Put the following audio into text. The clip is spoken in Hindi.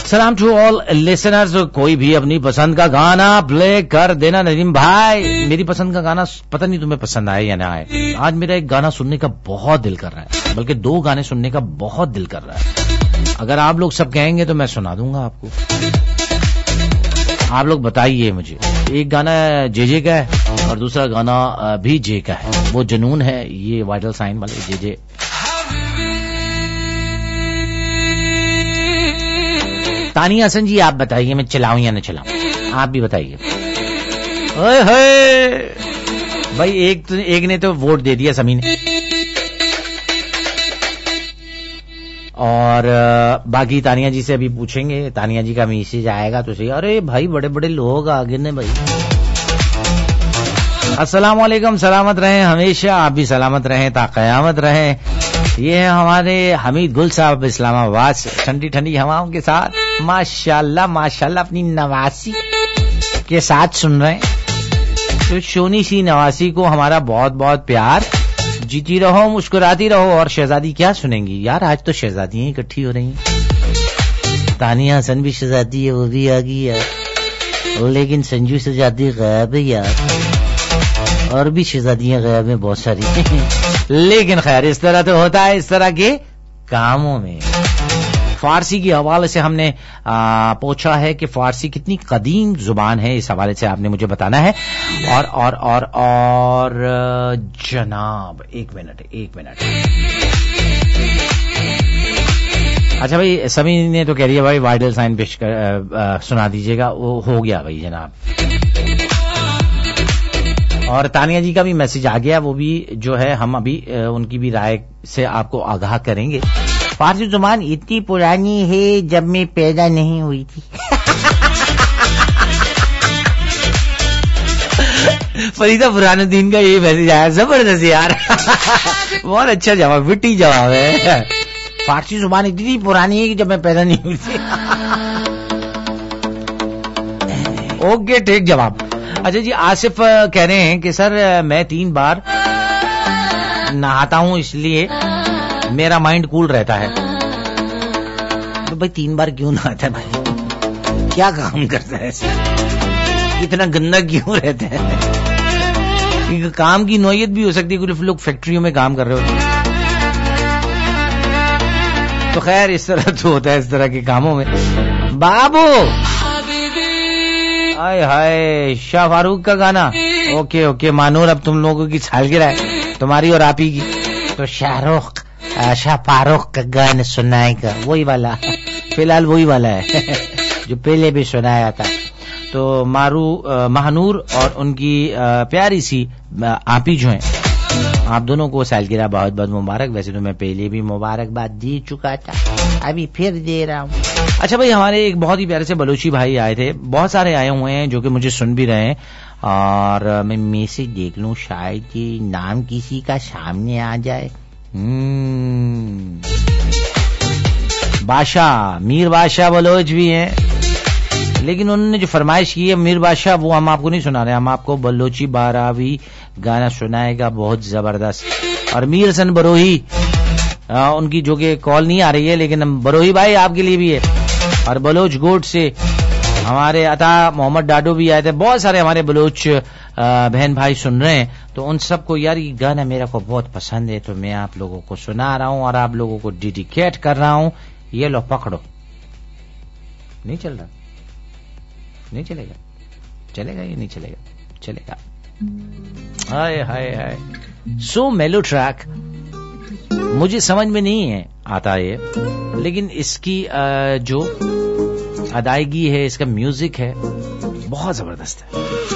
सलाम टू ऑल लिसनर्स। कोई भी अपनी पसंद का गाना प्ले कर देना नदीम भाई। मेरी पसंद का गाना पता नहीं तुम्हें पसंद आए या ना आए। आज मेरा एक गाना सुनने का बहुत दिल कर रहा है, बल्कि 2 गाने सुनने का बहुत दिल कर रहा है। अगर आप लोग सब कहेंगे तो मैं सुना दूंगा आपको। आप लोग बताइए मुझे। एक गाना जे का है और दूसरा गाना भी जे का है, वो जुनून है, ये वाइटल साइन वाले जे। तानिया हसन जी आप बताइए मैं चलाऊं या न चलाऊं, आप भी बताइए। ओए होए भाई, एक ने तो वोट दे दिया समी ने, और बाकी तानिया जी से अभी पूछेंगे। तानिया जी का मैसेज आएगा तो सही। अरे भाई बड़े बड़े लोग आगे ने भाई। अस्सलाम वालेकुम, सलामत रहें हमेशा, आप भी सलामत रहें ता कयामत रहें। ये है हमारे हमीद गुल साहब इस्लामाबाद से, ठंडी ठंडी हवाओं के साथ माशाल्लाह माशाल्लाह अपनी नवासी के साथ सुन रहे हैं। तो सोनी सी नवासी को हमारा बहुत बहुत प्यार। जीती रहो, मुस्कुराती रहो। और शहजादी क्या सुनेंगी यार, आज तो शहजादियां इकट्ठी हो रही हैं। तानिया हसन भी शहजादी है, वो भी आ गई यार, लेकिन संजू शहजादी गायब है यार, और भी शहजादियां गायब है बहुत सारी। लेकिन खैर इस तरह तो होता है इस तरह के कामों में। फारसी के हवाले से हमने पूछा है कि फारसी कितनी कदीम जुबान है, इस हवाले से आपने मुझे बताना है। और जनाब एक मिनट। अच्छा भाई, सभी ने तो कह रही है भाई वाइडल साइन पेश सुना दीजिएगा, वो हो गया भाई जनाब। और तानिया जी का भी मैसेज आ गया, वो भी जो है हम अभी उनकी भी राय से आपको आगाह करेंगे। फारसी जुबान इतनी पुरानी है जब मैं पैदा नहीं हुई थी। फरीदा बुरहानुद्दीन का ये मैसेज आया, जबरदस्त यार। बहुत अच्छा जवाब, विट्टी जवाब है। फारसी जुबान इतनी पुरानी है कि जब मैं पैदा नहीं हुई थी। ओके, ठीक जवाब। अच्छा जी, आसिफ कह रहे हैं कि सर मैं 3 बार नहाता हूं इसलिए मेरा माइंड कूल रहता है। तो भाई 3 बार क्यों नहाता है भाई, क्या काम करता है ऐसे, इतना गंदा क्यों रहता है? काम की नौयत भी हो सकती है, कुछ लोग फैक्ट्रियों में काम कर रहे होते हैं। तो खैर इस तरह तो होता है इस तरह के कामों में। बाबू हाय हाय, शाह फारूक का गाना। ओके मानूर, अब तुम लोगों की सालगिरह है तुम्हारी और आप ही की, तो शाह फारूक का गाना सुनाएगा, वही वाला, फिलहाल वही वाला है जो पहले भी सुनाया था। तो महानूर और उनकी प्यारी सी आपी जो है, आप दोनों को सालगिरह बहुत बहुत मुबारक। वैसे तो मैं पहले भी मुबारकबाद दे चुका था, अभी फिर दे रहा हूँ। अच्छा भाई, हमारे एक बहुत ही प्यारे से बलोची भाई आए थे, बहुत सारे आए हुए हैं जो कि मुझे सुन भी रहे हैं, और मैं मैसेज देख लूं, शायद कि नाम किसी का सामने आ जाए। बादशाह, मीर बादशाह बलोच भी हैं, लेकिन उन्होंने जो फरमाइश की है मीर बादशाह, वो हम आपको नहीं सुना रहे, हम आपको बलोची बारावी गाना सुनाएगा, बहुत जबरदस्त। और मीर हसन बरोही, उनकी जो कि कॉल नहीं आ रही है, लेकिन हम बरोही भाई आपके लिए भी है। और बलोच गोट से हमारे अता मोहम्मद डाडो भी आए थे, बहुत सारे हमारे बलोच बहन भाई सुन रहे हैं। तो उन सबको यार ये गाना मेरा को बहुत पसंद है, तो मैं आप लोगों को सुना रहा हूं और आप लोगों को डेडिकेट कर रहा हूं। ये लो पकड़ो। नहीं चल रहा, नहीं चलेगा, चलेगा ये नहीं चलेगा, चलेगा। हाय हाय हाय, सो मेलो ट्रैक, मुझे समझ में नहीं है आता ये, लेकिन इसकी जो अदायगी है, इसका म्यूजिक है, बहुत जबरदस्त है।